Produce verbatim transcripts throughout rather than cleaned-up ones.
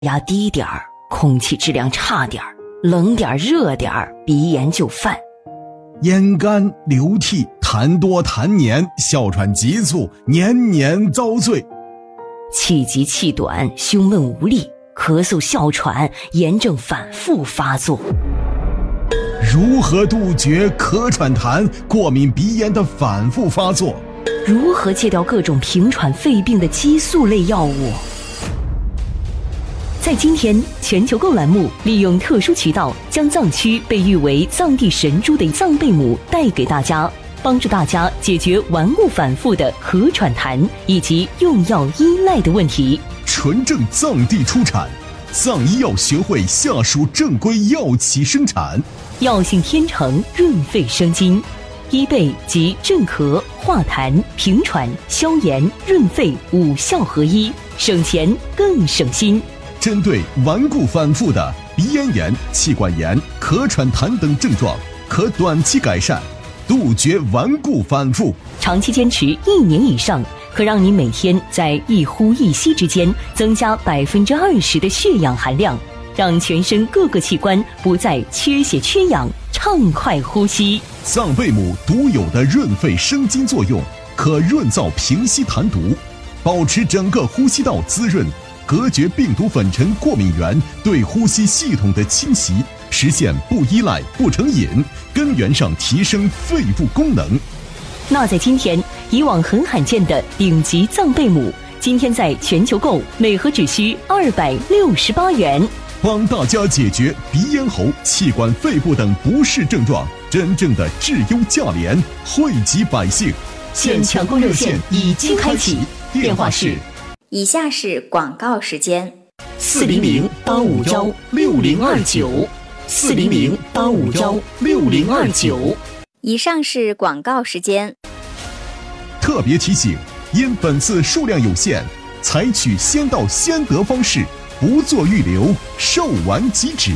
压低点儿，空气质量差点儿，冷点儿热点儿，鼻炎就犯。 咽干、流涕、痰多痰黏、哮喘急促、年年遭罪。 气急气短、胸闷无力、咳嗽哮喘、炎症反复发作。 如何杜绝咳喘痰、过敏鼻炎的反复发作？ 如何戒掉各种平喘肺病的激素类药物？在今天，全球购栏目利用特殊渠道，将藏区被誉为藏地神猪的藏贝母带给大家，帮助大家解决顽固反复的咳喘痰以及用药依赖的问题。 纯正藏地出产，藏医药学会下属正规药企生产， 药性天成，润肺生津，医贝及镇咳、化痰、平喘、消炎、润肺五效合一，省钱更省心。 针对顽固反复的鼻咽炎、气管炎、咳喘痰等症状，可短期改善，杜绝顽固反复。 长期坚持一年以上，可让你每天在一呼一吸之间增加百分之二十的血氧含量，让全身各个器官不再缺血缺氧，畅快呼吸。 藏贝母独有的润肺生津作用，可润燥平息痰毒，保持整个呼吸道滋润，隔绝病毒粉尘过敏源对呼吸系统的侵袭，实现不依赖不成瘾，根源上提升肺部功能。 那在今天，以往很罕见的顶级藏贝母，今天在全球购每盒只需二百六十八元， 帮大家解决鼻咽喉、气管、肺部等不适症状，真正的质优价廉，惠及百姓。 现抢购热线已经开启，电话是。 以下是广告时间： 四零零八五幺六零二九，四零零八五幺六零二九。 以上是广告时间。 特别提醒，因本次数量有限，采取先到先得方式，不做预留，售完即止。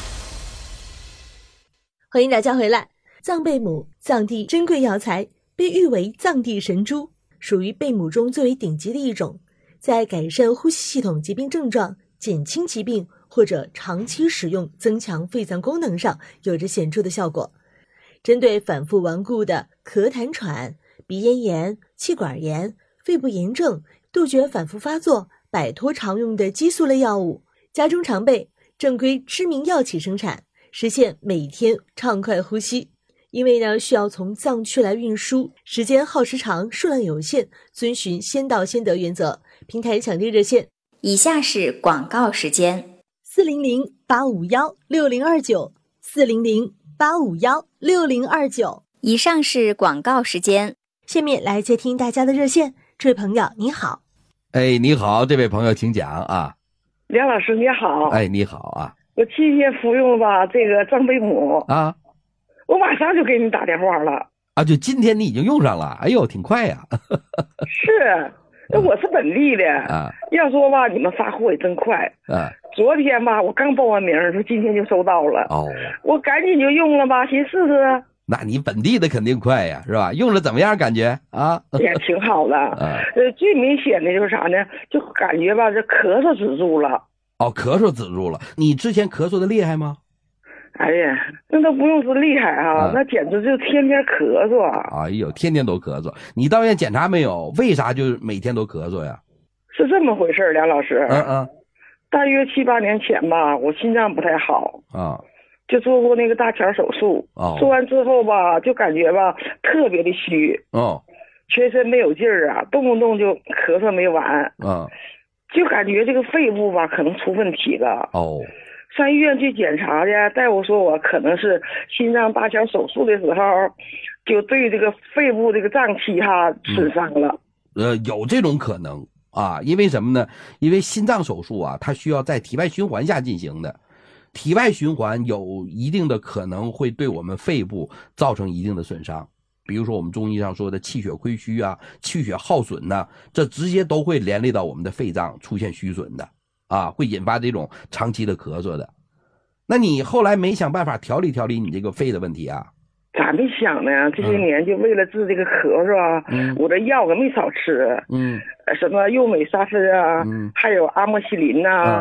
欢迎大家回来。藏贝母，藏地珍贵药材，被誉为藏地神猪，属于贝母中最为顶级的一种。在改善呼吸系统疾病症状、减轻疾病或者长期使用增强肺脏功能上有着显著的效果。针对反复顽固的咳痰喘、鼻咽炎、气管炎、肺部炎症，杜绝反复发作，摆脱常用的激素类药物，家中常备，正规知名药企生产，实现每天畅快呼吸。因为呢，需要从藏区来运输，时间耗时长，数量有限，遵循先到先得原则。平台抢订热线： 以下是广告时间： 四零零八五幺六零二九，四零零八五幺六零二九。 以上是广告时间。 下面来接听大家的热线。这位朋友你好。 哎，你好，这位朋友请讲啊。 梁老师你好。 哎，你好啊。 我七天服用了吧这个藏贝母啊， 我马上就给你打电话了啊，就今天你已经用上了，哎呦挺快呀。 是，我是本地的啊， 要说吧你们发货也真快啊。 昨天吧我刚报完名，说今天就收到了哦， 我赶紧就用了吧，寻思试试。 那你本地的肯定快呀，是吧？用了怎么样感觉啊？ 也挺好的啊。呃，最明显的就是啥呢？就感觉吧这咳嗽止住了。 哦，咳嗽止住了。你之前咳嗽的厉害吗？ 哎呀，那都不用说厉害啊，啊那简直就天天咳嗽。 哎呦，天天都咳嗽。你到医院检查没有？为啥就每天都咳嗽呀？ 是这么回事，梁老师。 嗯嗯。 大约七八年前吧，我心脏不太好啊， 就做过那个搭桥手术。 哦。 做完之后吧，就感觉吧特别的虚。 哦。 全身没有劲儿啊，动不动就咳嗽没完。 嗯。 就感觉这个肺部吧可能出问题了。 哦。 上医院去检查去，大夫说我可能是心脏搭桥手术的时候，就对这个肺部这个脏器哈损伤了。 嗯、呃，有这种可能啊，因为什么呢？因为心脏手术啊，它需要在体外循环下进行的，体外循环有一定的可能会对我们肺部造成一定的损伤。比如说我们中医上说的气血亏虚啊，气血耗损呢、啊，这直接都会连累到我们的肺脏出现虚损的。啊，会引发这种长期的咳嗽的。那你后来没想办法调理调理你这个肺的问题啊？ 咋没想呢？这些年就为了治这个咳嗽啊，嗯、我这药可没少吃。嗯，什么右美沙芬啊，嗯、还有阿莫西林呐、啊，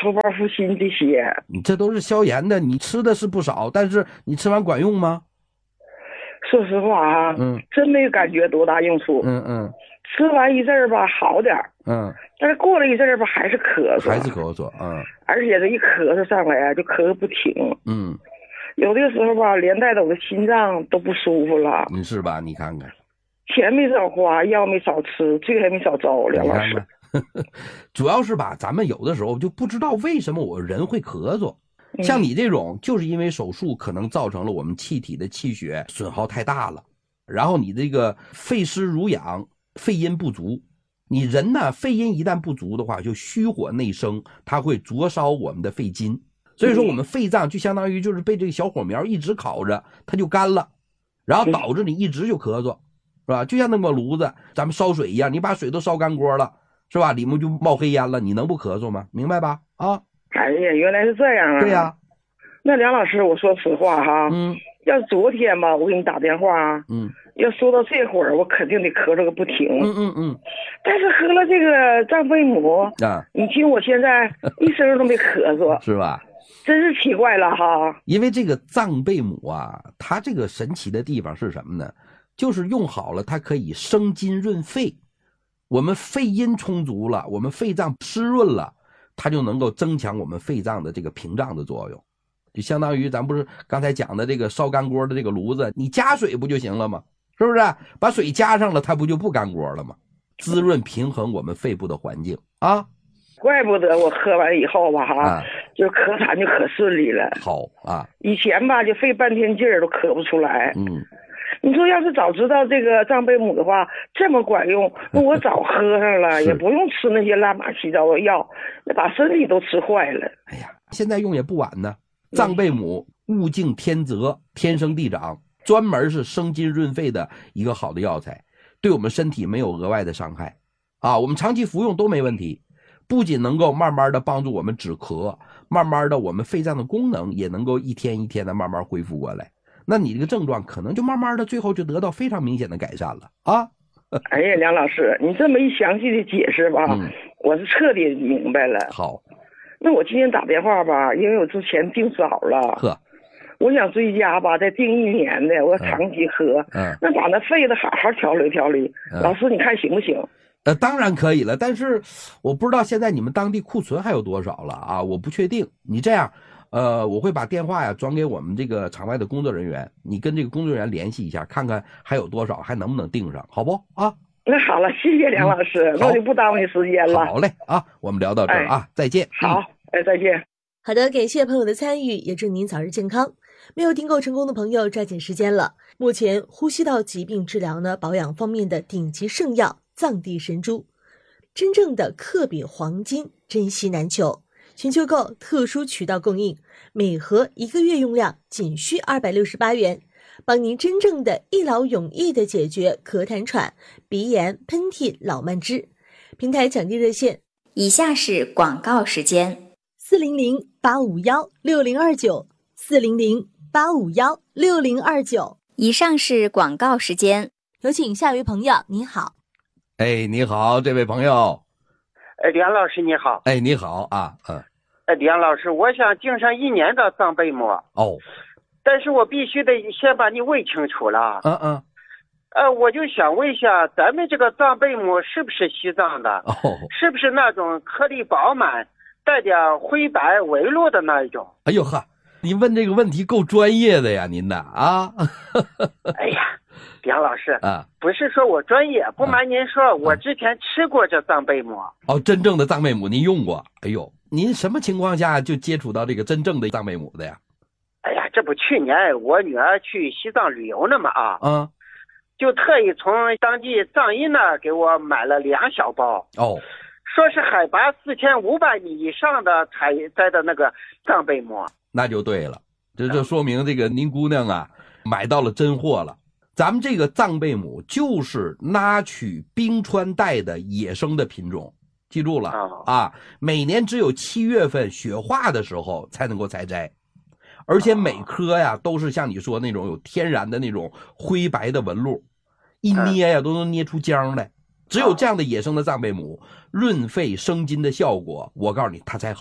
头孢呋辛这些。 你这都是消炎的，你吃的是不少，但是你吃完管用吗？ 说实话啊， 嗯， 真没感觉多大用处。 嗯嗯， 吃完一阵儿吧，好点儿。 嗯， 但是过了一阵儿吧，还是咳嗽， 还是咳嗽，嗯， 而且这一咳嗽上来啊，就咳个不停。 嗯，有的时候吧，连带的我的心脏都不舒服了。 你是吧？你看看， 钱没少花，药没少吃，罪还没少遭，梁老师。 主要是吧，咱们有的时候就不知道为什么我人会咳嗽。 嗯、 像你这种，就是因为手术可能造成了我们气体的气血损耗太大了，然后你这个肺湿濡养，肺阴不足。你人呢，肺阴一旦不足的话，就虚火内生，它会灼烧我们的肺筋。所以说，我们肺脏就相当于就是被这个小火苗一直烤着，它就干了，然后导致你一直就咳嗽，是吧？就像那个炉子，咱们烧水一样，你把水都烧干锅了，是吧？里面就冒黑烟了，你能不咳嗽吗？明白吧？啊。 哎呀，原来是这样啊！ 对呀、啊， 那梁老师，我说实话哈， 嗯， 要是昨天吧，我给你打电话， 嗯， 要说到这会儿，我肯定得咳嗽个不停， 嗯嗯嗯。 但是喝了这个藏贝母啊， 你听我现在一声都没咳嗽， 是吧？ 真是奇怪了哈。 因为这个藏贝母啊，它这个神奇的地方是什么呢？就是用好了，它可以生津润肺，我们肺阴充足了，我们肺脏湿润了。它就能够增强我们肺脏的这个屏障的作用，就相当于咱不是刚才讲的这个烧干锅的这个炉子，你加水不就行了吗？是不是？把水加上了，它不就不干锅了吗？滋润平衡我们肺部的环境啊。 怪不得我喝完以后吧，哈、啊，就咳痰就可顺利了。 好啊， 以前吧就费半天劲儿都咳不出来。 嗯。 你说要是早知道这个藏贝母的话这么管用，那我早喝上了，也不用吃那些乱码七糟的药，那把身体都吃坏了。 哎呀，现在用也不晚呢。藏贝母物竞天择，天生地长，专门是生津润肺的一个好的药材，对我们身体没有额外的伤害啊，我们长期服用都没问题。不仅能够慢慢的帮助我们止咳，慢慢的我们肺脏的功能也能够一天一天的慢慢恢复过来。那你这个症状可能就慢慢的最后就得到非常明显的改善了啊！ 哎呀，梁老师，你这么一详细的解释吧，嗯、我是彻底明白了。 好， 那我今天打电话吧，因为我之前订早了， 呵， 我想追加吧，再订一年的，我长期喝，嗯，嗯那把那肺子好好调理调理。嗯、老师，你看行不行？ 呃，当然可以了，但是我不知道现在你们当地库存还有多少了啊？我不确定。你这样。呃，我会把电话呀转给我们这个场外的工作人员，你跟这个工作人员联系一下，看看还有多少，还能不能订上，好不啊？ 那好了，谢谢梁老师，嗯、那我就不耽误你时间了。 好嘞啊，我们聊到这儿啊，哎、再见。 好，哎，再见。 好的，感谢朋友的参与，也祝您早日健康。没有订购成功的朋友，抓紧时间了。目前呼吸道疾病治疗呢，保养方面的顶级圣药藏地神珠，真正的克比黄金，珍稀难求。全球购特殊渠道供应，每盒一个月用量仅需二百六十八元，帮您真正的一劳永逸的解决咳痰喘、鼻炎、喷嚏、老慢支。平台抢订热线： 以下是广告时间： 四零零八五幺六零二九，四零零八五幺六零二九。 以上是广告时间。 有请下一位朋友，你好。 哎，你好，这位朋友。 呃，梁老师你好。 哎，你好啊，嗯。 呃，梁老师，我想订上一年的藏贝母。 哦。 但是我必须得先把你问清楚了。 嗯嗯。 呃，我就想问一下，咱们这个藏贝母是不是西藏的？ 哦。 是不是那种颗粒饱满、带点灰白纹路的那一种？ 哎呦呵，您问这个问题够专业的呀，您的啊。 哎呀。梁老师啊， 不是说我专业，不瞒您说，啊、我之前吃过这藏贝母。 哦，真正的藏贝母您用过？哎呦，您什么情况下就接触到这个真正的藏贝母的呀？ 哎呀，这不去年我女儿去西藏旅游呢嘛啊， 嗯， 就特意从当地藏医那儿给我买了两小包。 哦， 说是海拔四千五百米以上的采摘的那个藏贝母。 那就对了，这就说明这个您姑娘啊买到了真货了。咱们这个藏贝母就是拉取冰川带的野生的品种，记住了啊！每年只有七月份雪化的时候才能够采摘，而且每颗呀都是像你说那种有天然的那种灰白的纹路，一捏呀都能捏出浆来。只有这样的野生的藏贝母，润肺生津的效果，我告诉你它才好。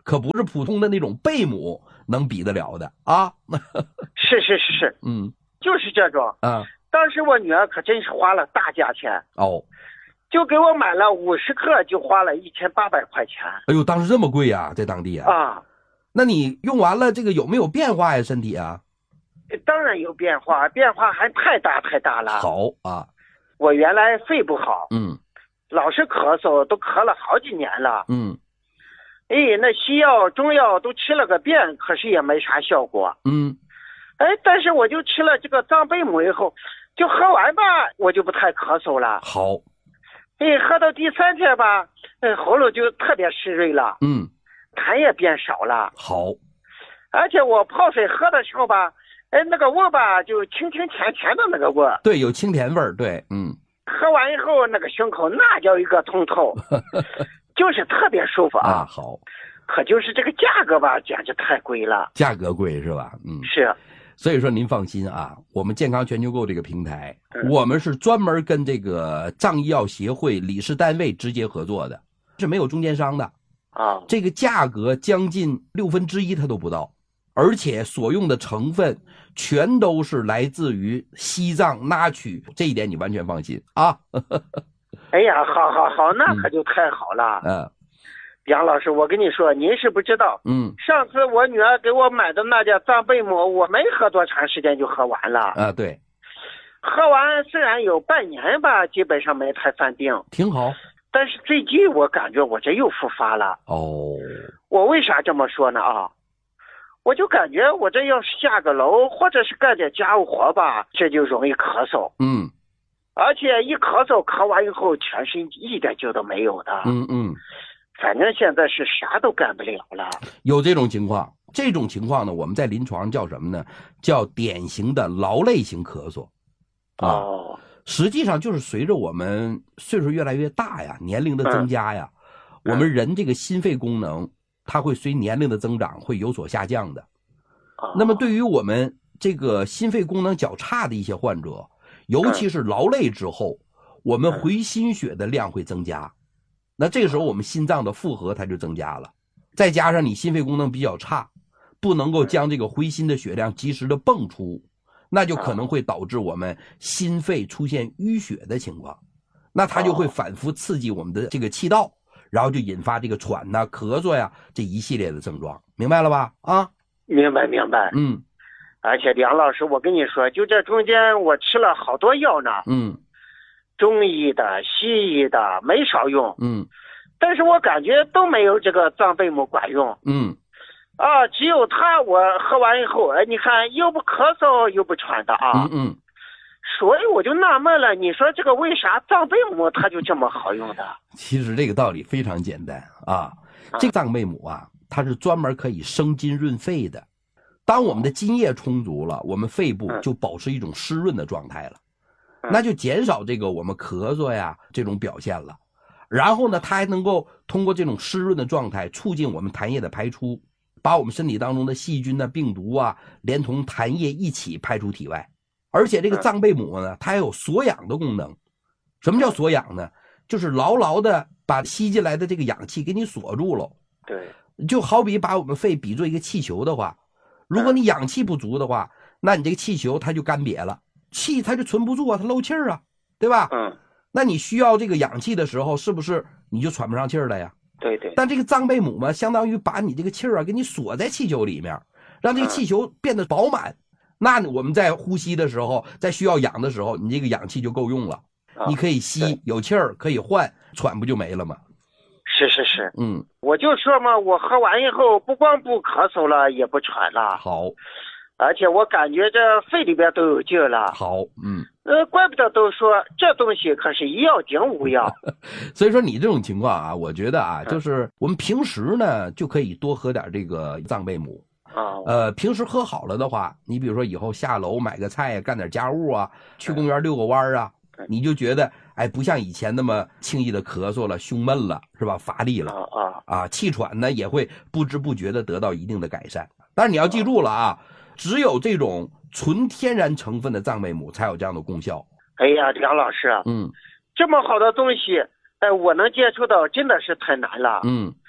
可不是普通的那种贝母能比得了的啊。 是是是是， 嗯， 就是这种啊。 当时我女儿可真是花了大价钱哦， 就给我买了五十克，就花了一千八百块钱。 哎呦，当时这么贵呀、啊，在当地啊。 啊， 那你用完了这个有没有变化呀？身体啊？ 当然有变化，变化还太大太大了。 好啊， 我原来肺不好， 嗯， 老是咳嗽，都咳了好几年了。 嗯， 哎，那西药中药都吃了个遍，可是也没啥效果。 嗯， 哎，但是我就吃了这个藏贝母以后，就喝完吧，我就不太咳嗽了。 好， 哎，喝到第三天吧，哎，喉咙就特别湿润了。 嗯， 痰也变少了。 好， 而且我泡水喝的时候吧，哎，那个味吧就清清甜甜的那个味儿。 对，有清甜味儿。对，嗯， 喝完以后那个胸口那叫一个通透，就是特别舒服啊。 啊，好。 可就是这个价格吧，简直太贵了。 价格贵是吧？嗯， 是。 所以说您放心啊，我们健康全球购这个平台， 嗯、 我们是专门跟这个藏医药协会理事单位直接合作的，是没有中间商的啊。 这个价格将近六分之一它都不到，而且所用的成分全都是来自于西藏那曲，这一点你完全放心啊。 哎呀，好好好，那可就太好了。 嗯。 杨老师，我跟你说，您是不知道， 嗯， 上次我女儿给我买的那家藏贝母，我没喝多长时间就喝完了。 啊，对， 喝完虽然有半年吧，基本上没太犯病， 挺好。 但是最近我感觉我这又复发了。 哦， 我为啥这么说呢？啊，我就感觉我这要是下个楼或者是干点家务活吧，这就容易咳嗽。 嗯， 而且一咳嗽，咳完以后全身一点劲都没有的。 嗯嗯。 反正现在是啥都干不了了。 有这种情况，这种情况呢，我们在临床叫什么呢？叫典型的劳累型咳嗽。啊、 哦， 实际上就是随着我们岁数越来越大呀，年龄的增加呀，嗯、我们人这个心肺功能，它会随年龄的增长会有所下降的。 哦、 那么对于我们这个心肺功能较差的一些患者，尤其是劳累之后，嗯、我们回心血的量会增加。那这个时候我们心脏的负荷它就增加了，再加上你心肺功能比较差，不能够将这个回心的血量及时的泵出，那就可能会导致我们心肺出现淤血的情况，那它就会反复刺激我们的这个气道，然后就引发这个喘呐、咳嗽呀这一系列的症状，明白了吧？啊， 明白明白。 嗯， 而且梁老师，我跟你说，就这中间我吃了好多药呢。 嗯。 中医的、西医的没少用， 嗯， 但是我感觉都没有这个藏贝母管用， 嗯， 啊，只有它我喝完以后，哎，你看又不咳嗽又不喘的啊， 嗯嗯， 所以我就纳闷了，你说这个为啥藏贝母它就这么好用的？ 其实这个道理非常简单啊，这个藏贝母啊，它是专门可以生津润肺的，当我们的津液充足了，我们肺部就保持一种湿润的状态了。那就减少这个我们咳嗽呀这种表现了，然后呢，它还能够通过这种湿润的状态促进我们痰液的排出，把我们身体当中的细菌啊、病毒啊，连同痰液一起排出体外。而且这个藏贝母呢，它还有锁氧的功能。什么叫锁氧呢？就是牢牢的把吸进来的这个氧气给你锁住了。 对， 就好比把我们肺比作一个气球的话，如果你氧气不足的话，那你这个气球它就干瘪了。气它就存不住啊，它漏气儿啊，对吧？ 嗯， 那你需要这个氧气的时候，是不是你就喘不上气儿了呀？ 对对。 但这个藏贝母嘛，相当于把你这个气儿啊给你锁在气球里面，让这个气球变得饱满。嗯、那我们在呼吸的时候，在需要氧的时候，你这个氧气就够用了，啊、你可以吸，有气儿可以换，喘不就没了吗？ 是是是， 嗯， 我就说嘛，我喝完以后不光不咳嗽了，也不喘了。 好。 而且我感觉这肺里边都有劲了。 好，嗯， 呃，怪不得都说这东西可是一药顶五药。 所以说你这种情况啊，我觉得啊，就是我们平时呢就可以多喝点这个藏贝母。 啊， 呃，平时喝好了的话，你比如说以后下楼买个菜，干点家务啊，去公园遛个弯啊，你就觉得哎，不像以前那么轻易的咳嗽了、胸闷了，是吧？乏力了啊啊，气喘呢也会不知不觉的得到一定的改善。但是你要记住了啊。只有这种纯天然成分的藏贝母才有这样的功效。 哎呀，梁老师， 嗯， 这么好的东西，哎，我能接触到真的是太难了。 嗯，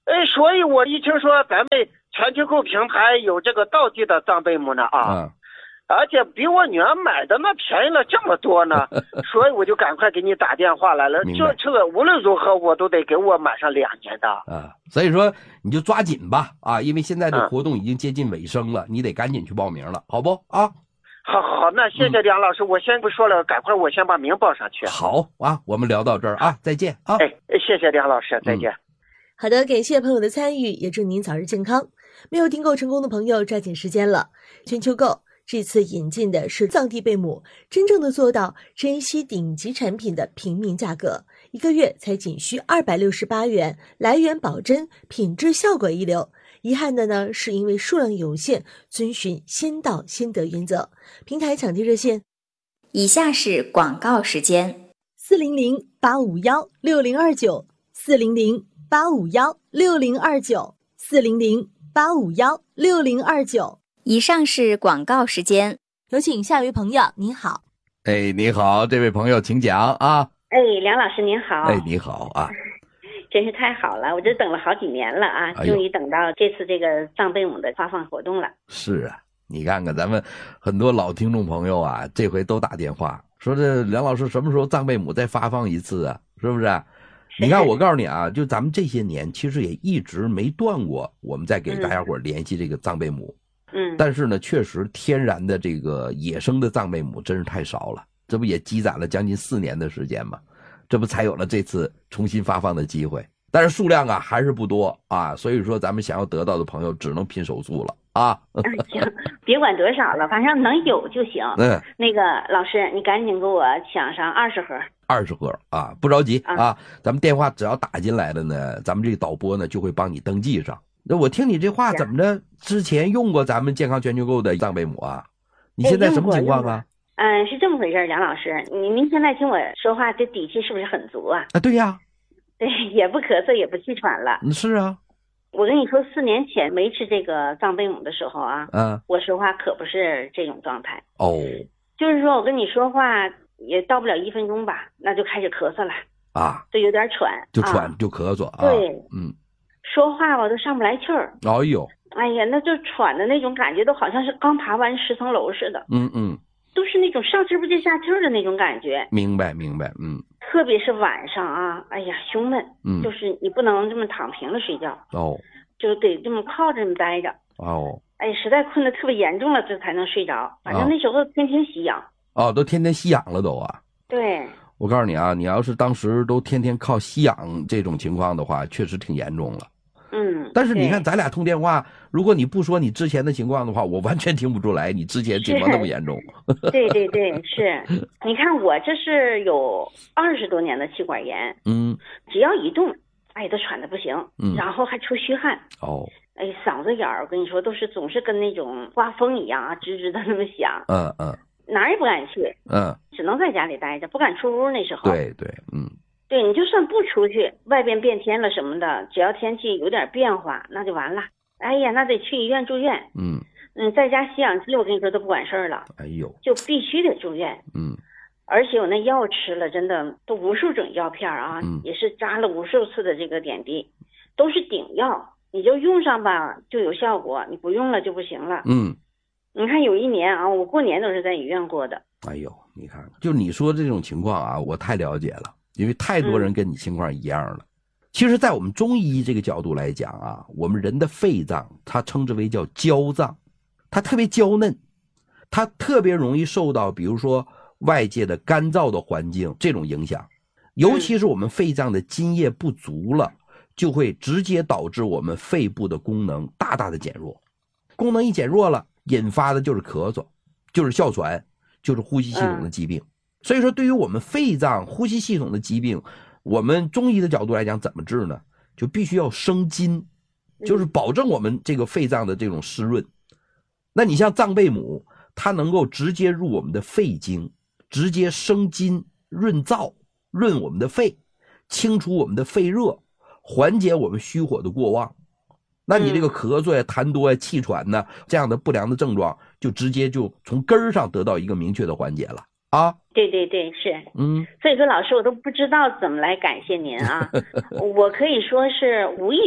呃，所以我一听说咱们全球购平台有这个道地的藏贝母呢啊。 嗯， 而且比我女儿买的那便宜了这么多呢，所以我就赶快给你打电话来了。这这个无论如何我都得给我买上两年的啊，所以说你就抓紧吧啊，因为现在这活动已经接近尾声了，嗯、你得赶紧去报名了，好不啊？ 好好，那谢谢梁老师，嗯、我先不说了，赶快我先把名报上去。 好啊，我们聊到这儿啊，再见啊！ 哎，谢谢梁老师，再见。嗯、 好的，感谢朋友的参与，也祝您早日健康。没有订购成功的朋友，抓紧时间了，全球购。这次引进的是藏地贝母，真正的做到珍惜顶级产品的平民价格，一个月才仅需二百六十八元，来源保真，品质效果一流。遗憾的呢，是因为数量有限，遵循先到先得原则。平台抢订热线： 以下是广告时间： 四零零八五幺六零二九，四零零八五幺六零二九，四零零八五幺六零二九。 以上是广告时间， 有请下一位朋友。您好。 哎，你好，这位朋友请讲啊。 哎，梁老师您好。 哎，你好啊。 真是太好了，我这等了好几年了啊， 哎、 终于等到这次这个藏贝母的发放活动了。 是啊，你看看咱们很多老听众朋友啊，这回都打电话说这梁老师什么时候藏贝母再发放一次啊？是不是？你看，我告诉你啊，就咱们这些年其实也一直没断过，我们在给大家伙联系这个藏贝母。 嗯， 但是呢，确实天然的这个野生的藏贝母真是太少了，这不也积攒了将近四年的时间吗？这不才有了这次重新发放的机会，但是数量啊还是不多啊，所以说咱们想要得到的朋友只能拼手速了啊。 行，别管多少了，反正能有就行。 嗯， 那个老师，你赶紧给我抢上二十盒。 二十盒啊，不着急啊，啊咱们电话只要打进来的呢，咱们这个导播呢就会帮你登记上。那我听你这话怎么着？之前用过咱们健康全球购的藏贝母啊？你现在什么情况啊？ 嗯，是这么回事，梁老师，您您现在听我说话，这底气是不是很足啊？ 啊，对呀， 对，也不咳嗽，也不气喘了。 嗯，是啊。 我跟你说，四年前没吃这个藏贝母的时候啊， 嗯， 我说话可不是这种状态。 哦， 就是说我跟你说话也到不了一分钟吧，那就开始咳嗽了啊， 就有点喘， 就喘、 啊、 就咳嗽啊。 对， 嗯。 说话我都上不来气儿， 哎呦， 哎呀，那就喘的那种感觉，都好像是刚爬完十层楼似的。 嗯嗯， 都是那种上气不接下气儿的那种感觉。 明白明白，嗯。 特别是晚上啊，哎呀，胸闷， 嗯， 就是你不能这么躺平了睡觉， 哦， 就得这么靠着这么待着。 哦， 哎，实在困得特别严重了，这才能睡着。反正那时候天天吸氧。 哦，都天天吸氧了都啊。 对。 我告诉你啊，你要是当时都天天靠吸氧这种情况的话，确实挺严重了。 嗯， 但是你看咱俩通电话，如果你不说你之前的情况的话，我完全听不出来你之前情况那么严重。 对对对，是。你看我这是有二十多年的气管炎， 嗯， 只要一动，哎，都喘得不行， 嗯， 然后还出虚汗。 哦， 哎，嗓子眼儿，我跟你说，都是总是跟那种刮风一样啊，吱吱的那么响。 嗯嗯， 哪儿也不敢去， 嗯， 只能在家里待着，不敢出屋。那时候， 对对，嗯。 对，你就算不出去，外边变天了什么的，只要天气有点变化，那就完了。哎呀，那得去医院住院。 嗯嗯，在家吸氧机，我跟你说都不管事儿了。 哎呦， 就必须得住院。 嗯， 而且我那药吃了，真的都无数种药片啊， 嗯， 也是扎了无数次的这个点滴，都是顶药，你就用上吧就有效果，你不用了就不行了。 嗯， 你看有一年啊，我过年都是在医院过的。 哎呦，你看看，就你说这种情况啊，我太了解了。因为太多人跟你情况一样了。嗯，其实在我们中医这个角度来讲啊，我们人的肺脏它称之为叫娇脏，它特别娇嫩，它特别容易受到比如说外界的干燥的环境这种影响，尤其是我们肺脏的津液不足了，就会直接导致我们肺部的功能大大的减弱，功能一减弱了，引发的就是咳嗽，就是哮喘，就是呼吸系统的疾病。嗯，所以说对于我们肺脏呼吸系统的疾病，我们中医的角度来讲怎么治呢？就必须要生津，就是保证我们这个肺脏的这种湿润。那你像藏贝母，它能够直接入我们的肺经，直接生津润燥，润我们的肺，清除我们的肺热，缓解我们虚火的过旺。那你这个咳嗽呀、痰多呀、气喘呢，这样的不良的症状就直接就从根儿上得到一个明确的缓解了啊。 对对对，是。 嗯， 所以说老师我都不知道怎么来感谢您啊。我可以说是无意中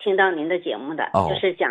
听到您的节目的， 哦、 就是讲